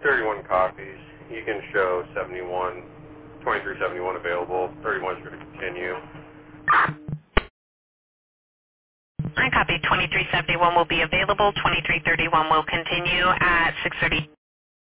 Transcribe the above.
31 copies. You can show 2371 available. 31 is going to continue. I copy 2371 will be available. 2331 will continue at 6:30.